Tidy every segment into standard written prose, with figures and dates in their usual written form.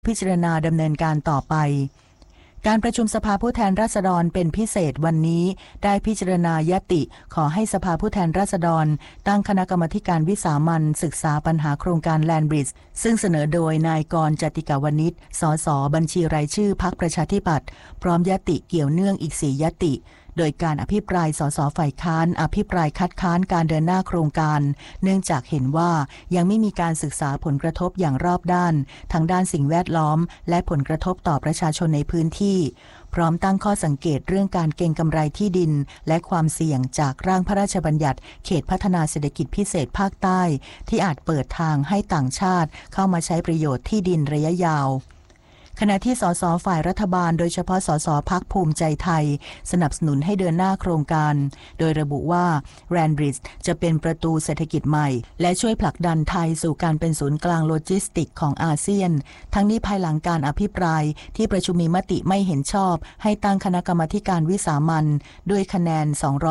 พิจารณาดำเนินการต่อไปการประชุมสภาผู้แทนราษฎรเป็นพิเศษวันนี้ได้พิจารณายติขอให้สภาผู้แทนราษฎรตั้งคณะกรรมาการวิสามัญศึกษาปัญหาโครงการแลนด์บริดจ์ซึ่งเสนอโดยนายกรณ์ จติกาวนิช สสบัญชีรายชื่อพรรคประชาธิปัตย์พร้อมยติเกี่ยวเนื่องอีก4ยติโดยการอภิปรายสสฝ่ายค้านอภิปรายคัดค้านการเดินหน้าโครงการเนื่องจากเห็นว่ายังไม่มีการศึกษาผลกระทบอย่างรอบด้านทั้งด้านสิ่งแวดล้อมและผลกระทบต่อประชาชนในพื้นที่พร้อมตั้งข้อสังเกตเรื่องการเก็งกำไรที่ดินและความเสี่ยงจากร่างพระราชบัญญัติเขตพัฒนาเศรษฐกิจพิเศษภาคใต้ที่อาจเปิดทางให้ต่างชาติเข้ามาใช้ประโยชน์ที่ดินระยะยาวขณะที่สสฝ่ายรัฐบาลโดยเฉพาะสสพรรคภูมิใจไทยสนับสนุนให้เดินหน้าโครงการโดยระบุว่าแลนด์บริดจ์จะเป็นประตูเศรษฐกิจใหม่และช่วยผลักดันไทยสู่การเป็นศูนย์กลางโลจิสติกของอาเซียนทั้งนี้ภายหลังการอภิปรายที่ประชุมมีมติไม่เห็นชอบให้ตั้งคณะกรรมาการวิสามัญด้วยคะแนน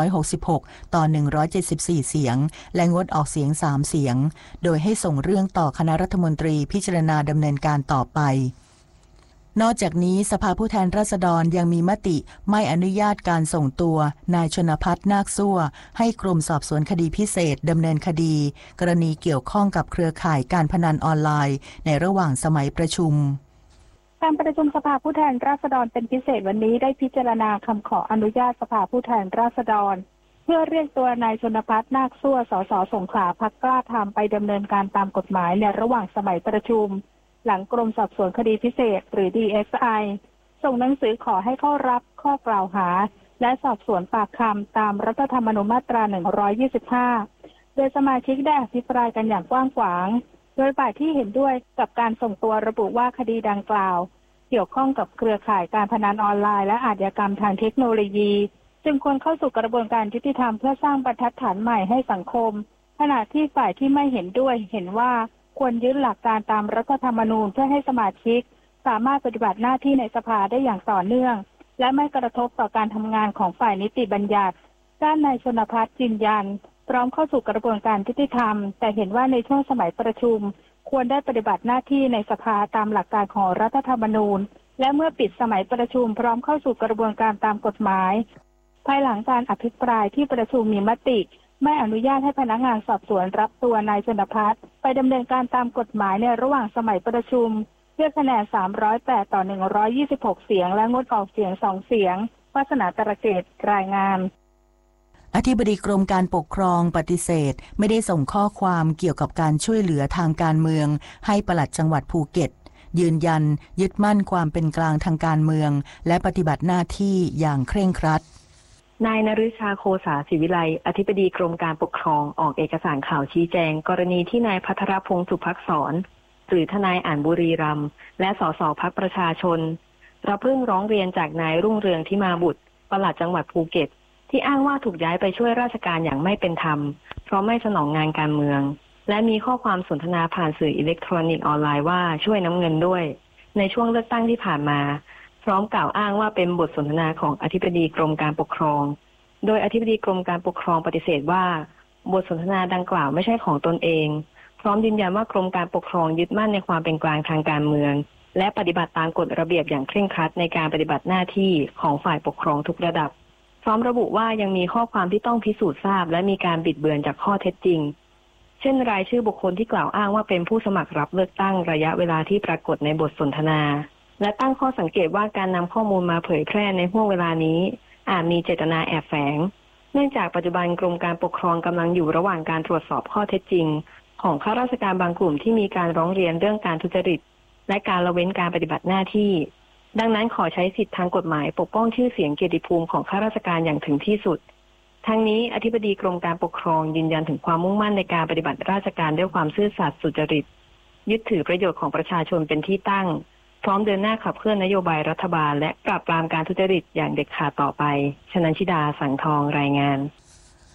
266ต่อ174เสียงและงดออกเสียง3เสียงโดยให้ส่งเรื่องต่อคณะรัฐมนตรีพิจารณาดำเนินการต่อไปนอกจากนี้สภาผู้แทนราษฎรยังมีมติไม่อนุญาตการส่งตัวนายชนภัทร นาคซั่วให้กรมสอบสวนคดีพิเศษดำเนินคดีกรณีเกี่ยวข้องกับเครือข่ายการพนันออนไลน์ในระหว่างสมัยประชุมการประชุมสภาผู้แทนราษฎรเป็นพิเศษวันนี้ได้พิจารณาคำขออนุญาตสภาผู้แทนราษฎรเพื่อเรียกตัวนายชนภัทร นาคซั่วสสสงขลาพรรคกล้าธรรมไปดำเนินการตามกฎหมายในระหว่างสมัยประชุมหลังกรมสอบสวนคดีพิเศษหรือ DSI ส่งหนังสือขอให้เข้ารับข้อกล่าวหาและสอบสวนปากคำตามรัฐธรรมนูญมาตรา125โดยสมาชิกได้อภิปรายกันอย่างกว้างขวางโดยฝ่ายที่เห็นด้วยกับการส่งตัวระบุว่าคดีดังกล่าวเกี่ยวข้องกับเครือข่ายการพนันออนไลน์และอาชญากรรมทางเทคโนโลยีจึงควรเข้าสู่กระบวนการยุติธรรมเพื่อสร้างบรรทัดฐานใหม่ให้สังคมขณะที่ฝ่ายที่ไม่เห็นด้วยเห็นว่าควรยึดหลักการตามรัฐธรรมนูญเพื่อให้สมาชิกสามารถปฏิบัติหน้าที่ในสภาได้อย่างต่อเนื่องและไม่กระทบต่อการทำงานของฝ่ายนิติบัญญัติด้านนายชนภัทรยืนยันพร้อมเข้าสู่กระบวนการยุติธรรมแต่เห็นว่าในช่วงสมัยประชุมควรได้ปฏิบัติหน้าที่ในสภาตามหลักการของรัฐธรรมนูญและเมื่อปิดสมัยประชุมพร้อมเข้าสู่กระบวนการตามกฎหมายภายหลังการอภิปรายที่ประชุมมีมติไม่อนุญาตให้พนักงานสอบสวนรับตัวนายชนภัทรไปดำเนินการตามกฎหมายในระหว่างสมัยประชุมด้วยคะแนน308ต่อ126เสียงและงดออกเสียง2เสียงวาสนาตระเกตรายงานอธิบดีกรมการปกครองปฏิเสธไม่ได้ส่งข้อความเกี่ยวกับการช่วยเหลือทางการเมืองให้ปลัดจังหวัดภูเก็ตยืนยันยึดมั่นความเป็นกลางทางการเมืองและปฏิบัติหน้าที่อย่างเคร่งครัดนายนฤชาโคสาศิวิไลอธิบดีกรมการปกครองออกเอกสารข่าวชี้แจงกรณีที่นายภัทรพงษ์สุภักษรหรือทนายอ่านบุรีรัมย์และสสพรรคประชาชนรับเรื่องร้องเรียนจากนายรุ่งเรืองทิมาบุตรปลัดจังหวัดภูเก็ตที่อ้างว่าถูกย้ายไปช่วยราชการอย่างไม่เป็นธรรมเพราะไม่สนองงานการเมืองและมีข้อความสนทนาผ่านสื่ออิเล็กทรอนิกส์ออนไลน์ว่าช่วยน้ำเงินด้วยในช่วงเลือกตั้งที่ผ่านมาพร้อมกล่าวอ้างว่าเป็นบทสนทนาของอธิบดีกรมการปกครองโดยอธิบดีกรมการปกครองปฏิเสธว่าบทสนทนาดังกล่าวไม่ใช่ของตนเองพร้อมยืนยันว่ากรมการปกครองยึดมั่นในความเป็นกลางทางการเมืองและปฏิบัติตามกฎระเบียบอย่างเคร่งครัดในการปฏิบัติหน้าที่ของฝ่ายปกครองทุกระดับพร้อมระบุว่ายังมีข้อความที่ต้องพิสูจน์ทราบและมีการบิดเบือนจากข้อเท็จจริงเช่นรายชื่อบุคคลที่กล่าวอ้างว่าเป็นผู้สมัครรับเลือกตั้งระยะเวลาที่ปรากฏในบทสนทนาและตั้งข้อสังเกตว่าการนำข้อมูลมาเผยแพร่ในห่วงเวลานี้อาจมีเจตนาแอบแฝงเนื่องจากปัจจุบันกรมการปกครองกำลังอยู่ระหว่างการตรวจสอบข้อเท็จจริงของข้าราชการบางกลุ่มที่มีการร้องเรียนเรื่องการทุจริตและการละเว้นการปฏิบัติหน้าที่ดังนั้นขอใช้สิทธิทางกฎหมายปกป้องชื่อเสียงเกียรติภูมิของข้าราชการอย่างถึงที่สุดทั้งนี้อธิบดีกรมการปกครองยืนยันถึงความมุ่งมั่นในการปฏิบัติราชการด้วยความซื่อสัตย์สุจริตยึดถือประโยชน์ของประชาชนเป็นที่ตั้งพร้อมเดินหน้าขับเคลื่อนนโยบายรัฐบาลและปราบปรามการทุจริตอย่างเด็ดขาดต่อไปชนันชิดาสังทองรายงาน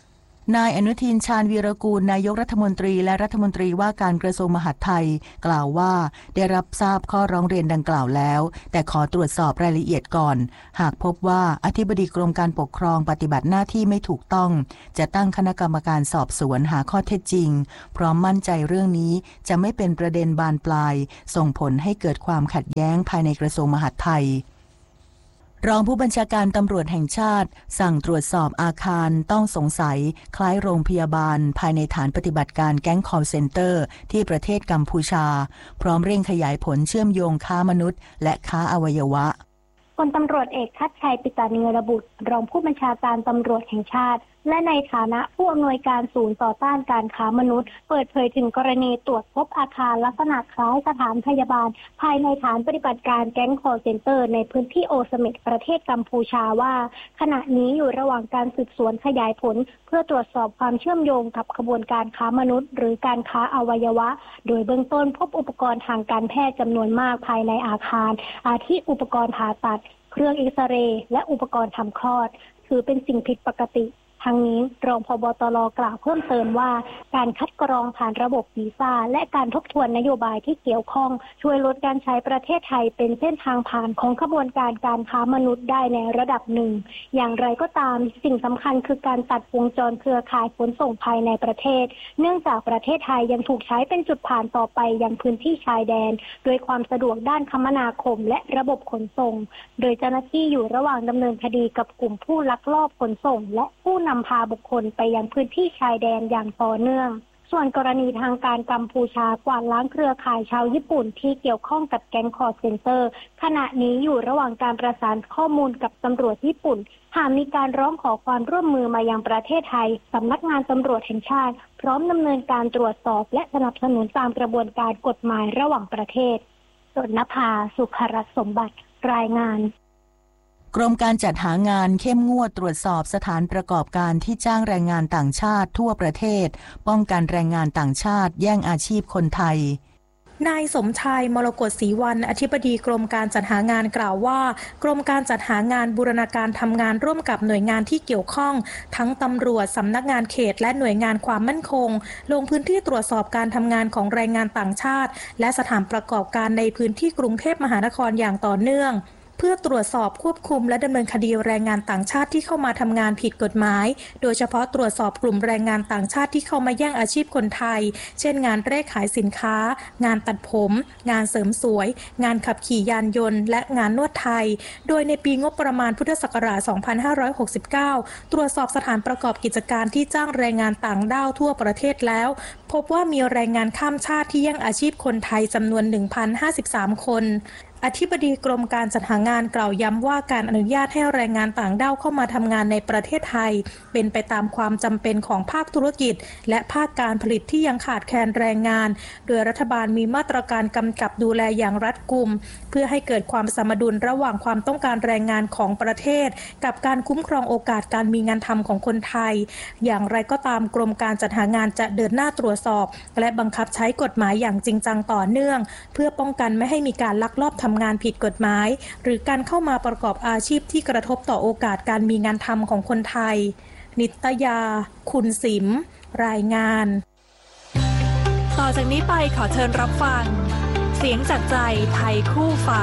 นายอนุทินชาญวีรกูลนายกรัฐมนตรีและรัฐมนตรีว่าการกระทรวงมหาดไทยกล่าวว่าได้รับทราบข้อร้องเรียนดังกล่าวแล้วแต่ขอตรวจสอบรายละเอียดก่อนหากพบว่าอธิบดีกรมการปกครองปฏิบัติหน้าที่ไม่ถูกต้องจะตั้งคณะกรรมการสอบสวนหาข้อเท็จจริงพร้อมมั่นใจเรื่องนี้จะไม่เป็นประเด็นบานปลายส่งผลให้เกิดความขัดแย้งภายในกระทรวงมหาดไทยรองผู้บัญชาการตำรวจแห่งชาติสั่งตรวจสอบอาคารต้องสงสัยคล้ายโรงพยาบาลภายในฐานปฏิบัติการแก๊งคอลเซ็นเตอร์ที่ประเทศกัมพูชาพร้อมเร่งขยายผลเชื่อมโยงค้ามนุษย์และค้าอวัยวะพลตำรวจเอกชัดชัยปิตาเนรบุตรรองผู้บัญชาการตำรวจแห่งชาติและในฐานะผู้อำนวยการศูนย์ต่อต้านการค้ามนุษย์เปิดเผยถึงกรณีตรวจพบอาคารลักษณะคล้ายสถานพยาบาลภายในฐานปฏิบัติการแก๊งคอลเซ็นเตอร์ในพื้นที่โอเสเม็ดประเทศกัมพูชาว่าขณะนี้อยู่ระหว่างการสืบสวนขยายผลเพื่อตรวจสอบความเชื่อมโยงกับขบวนการค้ามนุษย์หรือการค้าอวัยวะโดยเบื้องต้นพบอุปกรณ์ทางการแพทย์จำนวนมากภายในอาคารอาทิอุปกรณ์ผ่าตัดเครื่องเอ็กซเรย์และอุปกรณ์ทำคลอดถือเป็นสิ่งผิดปกติทั้งนี้รองผบ.ตร.กล่าวเพิ่มเติมว่าการคัดกรองผ่านระบบวีซ่าและการทบทวนนโยบายที่เกี่ยวข้องช่วยลดการใช้ประเทศไทยเป็นเส้นทางผ่านของขบวนการการค้ามนุษย์ได้ในระดับหนึ่งอย่างไรก็ตามสิ่งสำคัญคือการตัดวงจรเครือข่ายขนส่งภายในประเทศเนื่องจากประเทศไทยยังถูกใช้เป็นจุดผ่านต่อไปยังพื้นที่ชายแดนโดยความสะดวกด้านคมนาคมและระบบขนส่งโดยเจ้าหน้าที่อยู่ระหว่างดำเนินคดีกับกลุ่มผู้ลักลอบขนส่งและผู้นำพาบุคคลไปยังพื้นที่ชายแดนอย่างต่อเนื่องส่วนกรณีทางการกัมพูชากวาดล้างเครือข่ายชาวญี่ปุ่นที่เกี่ยวข้องกับแก๊งคอลเซ็นเตอร์ขณะนี้อยู่ระหว่างการประสานข้อมูลกับตำรวจญี่ปุ่นหากมีการร้องขอความร่วมมือมายังประเทศไทยสำนักงานตำรวจแห่งชาติพร้อมดำเนินการตรวจสอบและสนับสนุนตามกระบวนการกฎหมายระหว่างประเทศสนภา สุขรัตน์สมบัติรายงานกรมการจัดหางานเข้มงวดตรวจสอบสถานประกอบการที่จ้างแรงงานต่างชาติทั่วประเทศป้องกันแรงงานต่างชาติแย่งอาชีพคนไทยนายสมชายมรกตศรีวรรณอธิบดีกรมการจัดหางานกล่าวว่ากรมการจัดหางานบูรณาการทำงานร่วมกับหน่วยงานที่เกี่ยวข้องทั้งตำรวจสำนักงานเขตและหน่วยงานความมั่นคงลงพื้นที่ตรวจสอบการทำงานของแรงงานต่างชาติและสถานประกอบการในพื้นที่กรุงเทพมหานครอย่างต่อเนื่องเพื่อตรวจสอบควบคุมและดำเนินคดีแรงงานต่างชาติที่เข้ามาทำงานผิดกฎหมายโดยเฉพาะตรวจสอบกลุ่มแรงงานต่างชาติที่เข้ามาแย่งอาชีพคนไทยเช่นงานเร่ขายสินค้างานตัดผมงานเสริมสวยงานขับขี่ยานยนต์และงานนวดไทยโดยในปีงบประมาณพุทธศักราช 2569 ตรวจสอบสถานประกอบกิจการที่จ้างแรงงานต่างด้าวทั่วประเทศแล้วพบว่ามีแรงงานข้ามชาติที่แย่งอาชีพคนไทยจำนวน 1,053 คนอธิบดีกรมการจัดหางานกล่าวย้ำว่าการอนุญาตให้แรงงานต่างด้าวเข้ามาทำงานในประเทศไทยเป็นไปตามความจำเป็นของภาคธุรกิจและภาคการผลิตที่ยังขาดแคลนแรงงานโดยรัฐบาลมีมาตรการกำกับดูแลอย่างรัดกุมเพื่อให้เกิดความสมดุลระหว่างความต้องการแรงงานของประเทศกับการคุ้มครองโอกาสการมีงานทำของคนไทยอย่างไรก็ตามกรมการจัดหางานจะเดินหน้าตรวจสอบและบังคับใช้กฎหมายอย่างจริงจังต่อเนื่องเพื่อป้องกันไม่ให้มีการลักลอบทำงานผิดกฎหมายหรือการเข้ามาประกอบอาชีพที่กระทบต่อโอกาสการมีงานทำของคนไทยนิตยาคุณสิมรายงานต่อจากนี้ไปขอเชิญรับฟังเสียงจากใจไทยคู่ฟ้า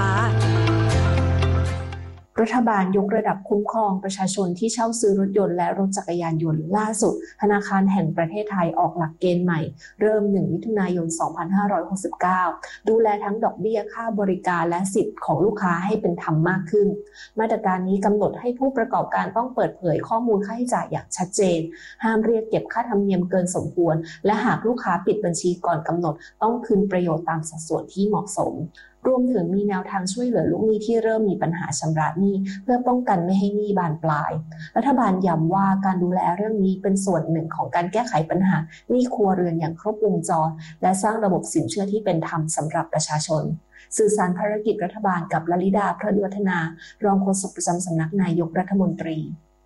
รัฐบาลยกระดับคุ้มครองประชาชนที่เช่าซื้อรถยนต์และรถจักรยานยนต์ล่าสุดธนาคารแห่งประเทศไทยออกหลักเกณฑ์ใหม่เริ่ม1 มิถุนายน 2569 ดูแลทั้งดอกเบี้ยค่าบริการและสิทธิ์ของลูกค้าให้เป็นธรรมมากขึ้นมาตรการนี้กำหนดให้ผู้ประกอบการต้องเปิดเผยข้อมูลค่าใช้จ่ายอย่างชัดเจนห้ามเรียกเก็บค่าธรรมเนียมเกินสมควรและหากลูกค้าปิดบัญชีก่อนกำหนดต้องคืนประโยชน์ตามสัดส่วนที่เหมาะสมรวมถึงมีแนวทางช่วยเหลือลูกหนี้ที่เริ่มมีปัญหาชำระหนี้เพื่อป้องกันไม่ให้หนี้บานปลายรัฐบาลย้ำว่าการดูแลเรื่องนี้เป็นส่วนหนึ่งของการแก้ไขปัญหาหนี้ครัวเรือนอย่างครบวงจรและสร้างระบบสินเชื่อที่เป็นธรรมสำหรับประชาชนสื่อสารภารกิจรัฐบาลกับลลิดาพระวัฒนารองโฆษกประจำสำนักนายกรัฐมนตรี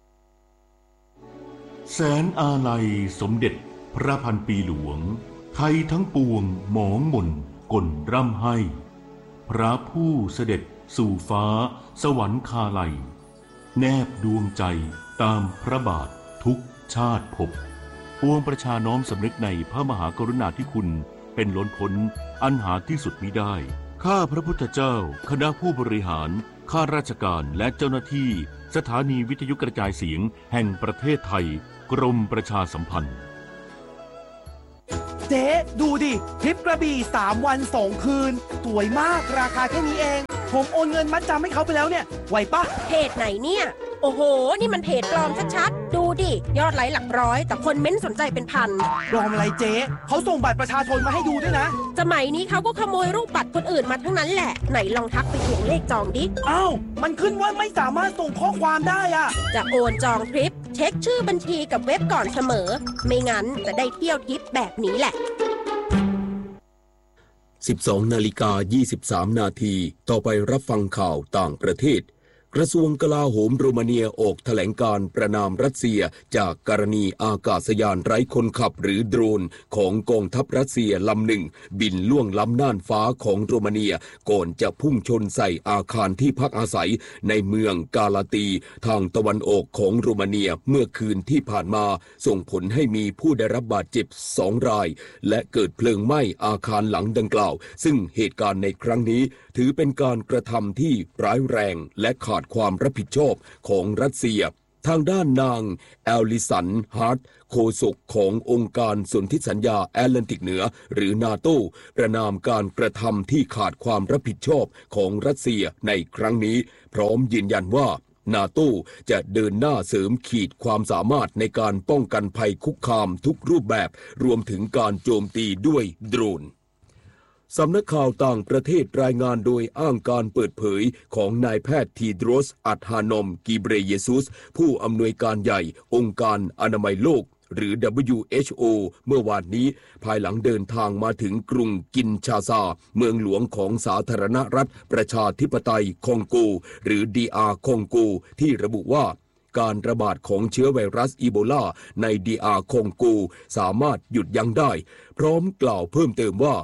แสนอาลัยสมเด็จพระพันปีหลวงไทยทั้งปวงหมองหม่นก่นร่ำให้พระผู้เสด็จสู่ฟ้าสวรรคาลัยแนบดวงใจตามพระบาททุกชาติภพปวงประชาน้อมสำนึกในพระมหากรุณาธิคุณเป็นล้นพ้นอันหาที่สุดมิได้ข้าพระพุทธเจ้าคณะผู้บริหารข้าราชการและเจ้าหน้าที่สถานีวิทยุกระจายเสียงแห่งประเทศไทยกรมประชาสัมพันธ์เจ๊ดูดิทริปกระบี่3 วัน 2 คืนสวยมากราคาแค่นี้เองผมโอนเงินมัดจำให้เขาไปแล้วเนี่ยไหวปะเพจไหนเนี่ยโอ้โหนี่มันเพจปลอมชัดๆดูดิยอดไลค์หลักร้อยแต่คนเม้นสนใจเป็นพันปลอมอะไรเจ๊เขาส่งบัตรประชาชนมาให้ดูด้วยนะสมัยนี้เขาก็ขโมยรูปบัตรคนอื่นมาทั้งนั้นแหละไหนลองทักไปทวงเลขจองดิอ้าวมันขึ้นว่าไม่สามารถส่งข้อความได้อะจะโอนจองทริปเช็คชื่อบัญชีกับเว็บก่อนเสมอไม่งั้นจะได้เที่ยวทริปแบบนี้แหละ 12:23 นาทีต่อไปรับฟังข่าวต่างประเทศกระทรวงกลาโหมโรมาเนียออกแถลงการประณามรัสเซียจากกรณีอากาศยานไร้คนขับหรือโดรนของกองทัพรัสเซียลำหนึ่งบินล่วงล้ำน่านฟ้าของโรมาเนียก่อนจะพุ่งชนใส่อาคารที่พักอาศัยในเมืองกาลาตีทางตะวันออกของโรมาเนียเมื่อคืนที่ผ่านมาส่งผลให้มีผู้ได้รับบาดเจ็บ2 รายและเกิดเพลิงไหม้อาคารหลังดังกล่าวซึ่งเหตุการณ์ในครั้งนี้ถือเป็นการกระทำที่ร้ายแรงและขาดความรับผิดชอบของรัสเซียทางด้านนางแอลลิสันฮาร์ทโฆษกขององค์การสนธิสัญญาแอตแลนติกเหนือหรือนาโต้ประณามการกระทำที่ขาดความรับผิดชอบของรัสเซียในครั้งนี้พร้อมยืนยันว่านาโต้จะเดินหน้าเสริมขีดความสามารถในการป้องกันภัยคุกคามทุกรูปแบบรวมถึงการโจมตีด้วยโดรนสำนักข่าวต่างประเทศรายงานโดยอ้างการเปิดเผยของนายแพทย์ทีโดรส อัดฮานอม กีเบรเยซุสผู้อำนวยการใหญ่องค์การอนามัยโลกหรือ WHO เมื่อวานนี้ภายหลังเดินทางมาถึงกรุงกินชาซาเมืองหลวงของสาธารณรัฐประชาธิปไตยคองโกหรือ DR คองโกที่ระบุว่าการระบาดของเชื้อไวรัสอีโบลาใน DR คองโกสามารถหยุดยั้งได้พร้อมกล่าวเพิ่มเติมว่า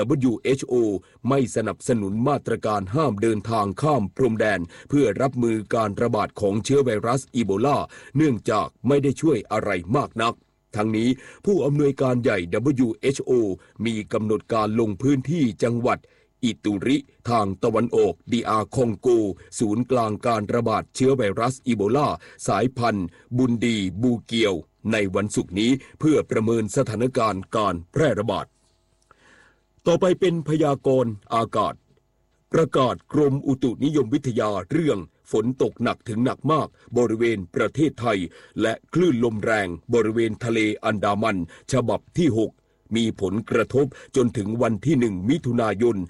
WHO ไม่สนับสนุนมาตรการห้ามเดินทางข้ามพรมแดนเพื่อรับมือการระบาดของเชื้อไวรัสอีโบลาเนื่องจากไม่ได้ช่วยอะไรมากนักทั้งนี้ผู้อำนวยการใหญ่ WHO มีกำหนดการลงพื้นที่จังหวัดอิตุริทางตะวันออก DR คองโกศูนย์กลางการระบาดเชื้อไวรัสอีโบลาสายพันธุ์บุนดีบูเกียวในวันศุกร์นี้เพื่อประเมินสถานการณ์การแพร่ระบาดต่อไปเป็นพยากรณ์อากาศประกาศกรมอุตุนิยมวิทยาเรื่องฝนตกหนักถึงหนักมากบริเวณประเทศไทยและคลื่นลมแรงบริเวณทะเลอันดามันฉบับที่6มีผลกระทบจนถึงวันที่1 มิถุนายน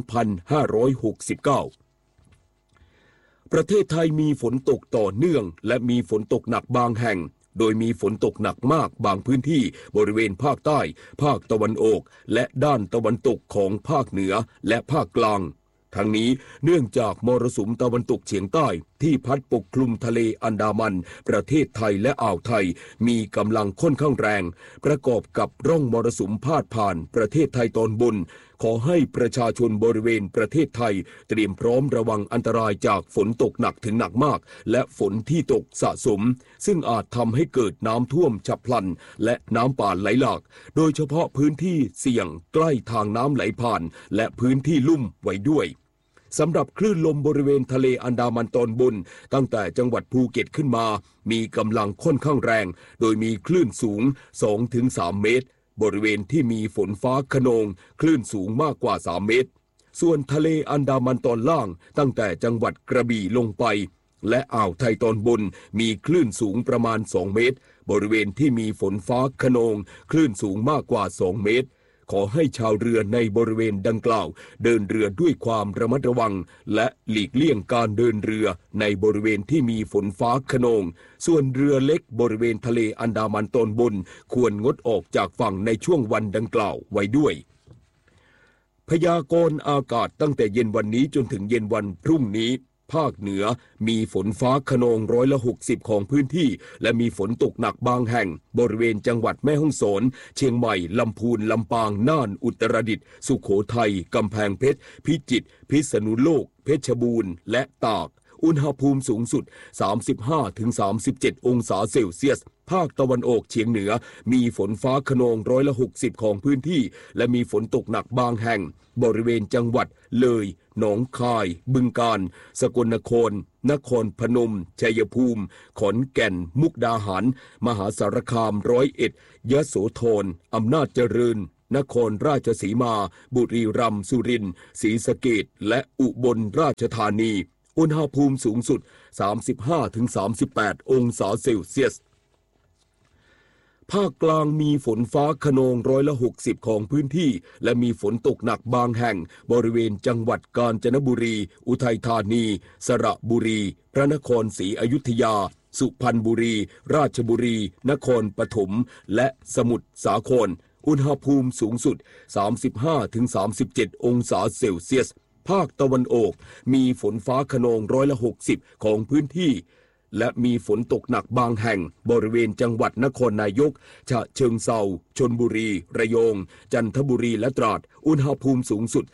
2569ประเทศไทยมีฝนตกต่อเนื่องและมีฝนตกหนักบางแห่งโดยมีฝนตกหนักมากบางพื้นที่บริเวณภาคใต้ภาคตะวันออกและด้านตะวันตกของภาคเหนือและภาคกลางทั้งนี้เนื่องจากมรสุมตะวันตกเฉียงใต้ที่พัดปกคลุมทะเลอันดามันประเทศไทยและอ่าวไทยมีกำลังค่อนข้างแรงประกอบกับร่องมรสุมพาดผ่านประเทศไทยตอนบนขอให้ประชาชนบริเวณประเทศไทยเตรียมพร้อมระวังอันตรายจากฝนตกหนักถึงหนักมากและฝนที่ตกสะสมซึ่งอาจทำให้เกิดน้ำท่วมฉับพลันและน้ำป่าไหลหลากโดยเฉพาะพื้นที่เสี่ยงใกล้ทางน้ำไหลผ่านและพื้นที่ลุ่มไว้ด้วยสำหรับคลื่นลมบริเวณทะเลอันดามันตอนบนตั้งแต่จังหวัดภูเก็ตขึ้นมามีกำลังค่อนข้างแรงโดยมีคลื่นสูง 2-3 เมตรบริเวณที่มีฝนฟ้าคะนองคลื่นสูงมากกว่า3 เมตรส่วนทะเลอันดามันตอนล่างตั้งแต่จังหวัดกระบี่ลงไปและอ่าวไทยตอนบนมีคลื่นสูงประมาณ2 เมตรบริเวณที่มีฝนฟ้าคะนองคลื่นสูงมากกว่า2 เมตรขอให้ชาวเรือในบริเวณดังกล่าวเดินเรือด้วยความระมัดระวังและหลีกเลี่ยงการเดินเรือในบริเวณที่มีฝนฟ้าคะนองส่วนเรือเล็กบริเวณทะเลอันดามันตอนบนควรงดออกจากฝั่งในช่วงวันดังกล่าวไว้ด้วยพยากรณ์อากาศตั้งแต่เย็นวันนี้จนถึงเย็นวันพรุ่งนี้ภาคเหนือมีฝนฟ้าคะนอง60%ของพื้นที่และมีฝนตกหนักบางแห่งบริเวณจังหวัดแม่ฮ่องสอนเชียงใหม่ลำพูนลำปางน่านอุตรดิตถ์สุโขทัยกำแพงเพชรพิจิตรพิษณุโลกเพชรบูรณ์และตากอุณหภูมิสูงสุด 35-37 องศาเซลเซียสภาคตะวันออกเฉียงเหนือมีฝนฟ้าคะนอง60%ของพื้นที่และมีฝนตกหนักบางแห่งบริเวณจังหวัดเลยหนองคายบึงกาฬสกลนครนครพนมชัยภูมิขอนแก่นมุกดาหารมหาสารคาม101ยโสธรอำนาจเจริญนครราชสีมาบุรีรัมย์สุรินทร์ศรีสะเกษและอุบลราชธานีอุณหภูมิสูงสุด 35-38 องศาเซลเซียสภาคกลางมีฝนฟ้าคะนอง60%ของพื้นที่และมีฝนตกหนักบางแห่งบริเวณจังหวัดกาญจนบุรีอุทัยธานีสระบุรีพระนครศรีอยุธยาสุพรรณบุรีราชบุรีนครปฐมและสมุทรสาครอุณหภูมิสูงสุด 35-37 องศาเซลเซียสภาคตะวันออกมีฝนฟ้าคะนอง60%ของพื้นที่และมีฝนตกหนักบางแห่งบริเวณจังหวัดนครนายกฉะเชิงเทราชลบุรีระยองจันทบุรีและตราดอุณหภูมิสูงสุด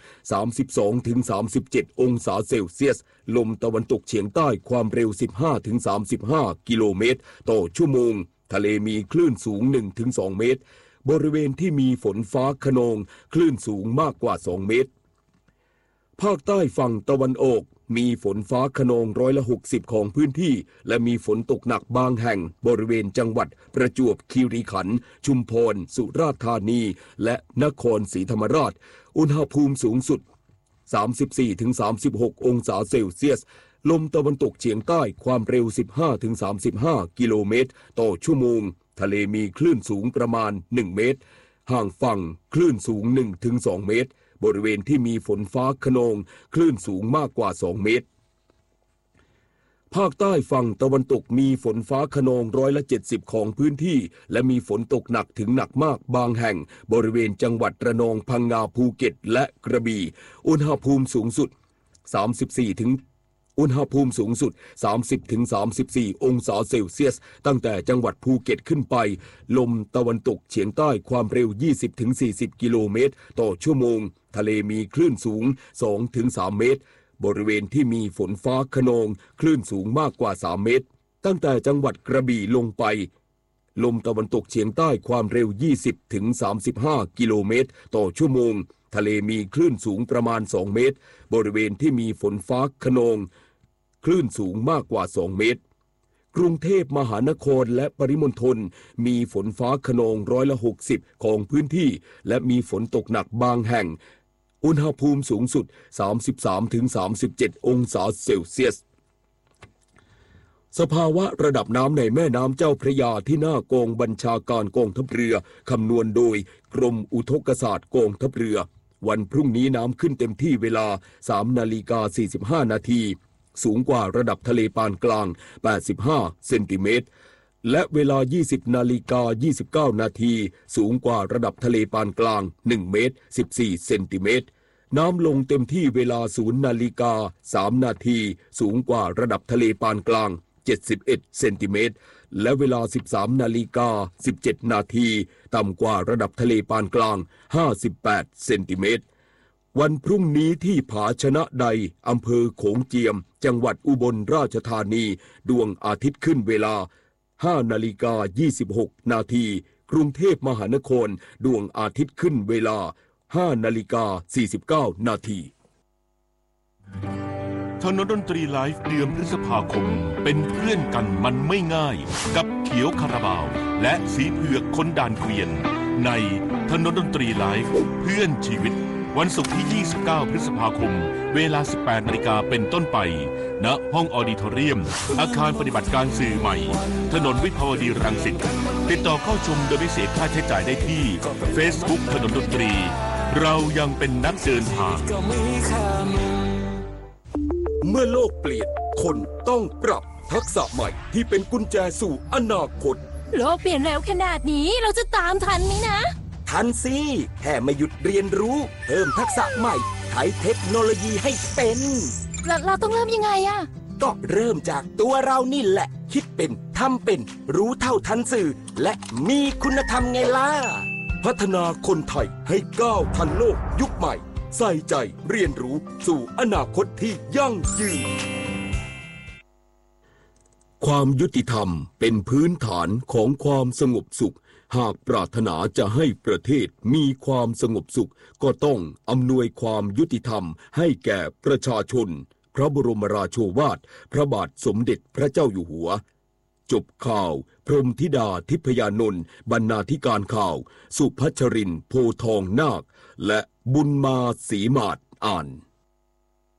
32-37 องศาเซลเซียสลมตะวันตกเฉียงใต้ความเร็ว 15-35 กิโลเมตรต่อชั่วโมงทะเลมีคลื่นสูง 1-2 เมตรบริเวณที่มีฝนฟ้าคะนองคลื่นสูงมากกว่า2เมตรภาคใต้ฝั่งตะวันออกมีฝนฟ้าคะนอง60%ของพื้นที่และมีฝนตกหนักบางแห่งบริเวณจังหวัดประจวบคีรีขันธ์ชุมพรสุราษฎร์ธานีและนครศรีธรรมราชอุณหภูมิสูงสุด 34-36 องศาเซลเซียสลมตะวันตกเฉียงใต้ความเร็ว 15-35 กิโลเมตรต่อชั่วโมงทะเลมีคลื่นสูงประมาณ1เมตรห่างฝั่งคลื่นสูง 1-2 เมตรบริเวณที่มีฝนฟ้าคะนองคลื่นสูงมากกว่า2เมตรภาคใต้ฝั่งตะวันตกมีฝนฟ้าคะนอง70%ของพื้นที่และมีฝนตกหนักถึงหนักมากบางแห่งบริเวณจังหวัดระนองพังงาภูเก็ตและกระบี่อุณหภูมิสูงสุด 30-34 องศาเซลเซียสตั้งแต่จังหวัดภูเก็ตขึ้นไปลมตะวันตกเฉียงใต้ความเร็ว 20-40 กิโลเมตรต่อชั่วโมงทะเลมีคลื่นสูง 2-3 เมตรบริเวณที่มีฝนฟ้าคะนองคลื่นสูงมากกว่า3เมตรตั้งแต่จังหวัดกระบี่ลงไปลมตะวันตกเฉียงใต้ความเร็ว 20-35 กิโลเมตรต่อชั่วโมงทะเลมีคลื่นสูงประมาณ2เมตรบริเวณที่มีฝนฟ้าคะนองคลื่นสูงมากกว่า2เมตรกรุงเทพมหานครและปริมณฑลมีฝนฟ้าคะนอง60%ของพื้นที่และมีฝนตกหนักบางแห่งอุณหภูมิสูงสุด 33-37 องศาเซลเซียสสภาวะระดับน้ำในแม่น้ำเจ้าพระยาที่หน้ากองบัญชาการกองทัพเรือคำนวณโดยกรมอุทกศาสตร์กองทัพเรือวันพรุ่งนี้น้ำขึ้นเต็มที่เวลา 3:45 นาทีสูงกว่าระดับทะเลปานกลาง85เซนติเมตรและเวลา 20:29 นาทีสูงกว่าระดับทะเลปานกลาง1เมตร14เซนติเมตรน้ำลงเต็มที่เวลา 0:03 นาทีสูงกว่าระดับทะเลปานกลาง71เซนติเมตรและเวลา 13:17 นาทีต่ำกว่าระดับทะเลปานกลาง58เซนติเมตรวันพรุ่งนี้ที่ผาชนะใดอำเภอโขงเจียมจังหวัดอุบลราชธานีดวงอาทิตย์ขึ้นเวลา 5:26 นาทีกรุงเทพมหานครดวงอาทิตย์ขึ้นเวลา 5:49 นาทีถนนดนตรีไลฟ์เดือนพฤษภาคมเป็นเพื่อนกันมันไม่ง่ายกับเขียวคาราบาวและสีเผือกคนด่านเกวียนในถนนดนตรีไลฟ์เพื่อนชีวิตวันศุกร์ที่ 29 พฤษภาคมเวลา 18 นาฬิกาเป็นต้นไปณห้องออดิทอเรียมอาคารปฏิบัติการสื่อใหม่ถนนวิภาวดีรังสิตติดต่อเข้าชมโดยไม่เสียค่าใช้จ่ายได้ที่ Facebook ถนนดนตรีเรายังเป็นนักเดินทางเมื่อโลกเปลี่ยนคนต้องปรับทักษะใหม่ที่เป็นกุญแจสู่อนาคตโลกเปลี่ยนเร็วขนาดนี้เราจะตามทันไหมนะทันสิแค่ไม่หยุดเรียนรู้เพิ่มทักษะใหม่ใช้เทคโนโลยีให้เป็นเราต้องเริ่มยังไงอะก็เริ่มจากตัวเรานี่แหละคิดเป็นทำเป็นรู้เท่าทันสื่อและมีคุณธรรมไงล่ะพัฒนาคนไทยให้ก้าวทันโลกยุคใหม่ใส่ใจเรียนรู้สู่อนาคตที่ยั่งยืนความยุติธรรมเป็นพื้นฐานของความสงบสุขหากปรารถนาจะให้ประเทศมีความสงบสุขก็ต้องอำนวยความยุติธรรมให้แก่ประชาชนพระบรมราโชวาทพระบาทสมเด็จพระเจ้าอยู่หัวจบข่าวพรหมธิดาทิพยานนท์บรรณาธิการข่าวสุพัชรินทร์โพทองนาคและบุญมาศรีมาศอ่าน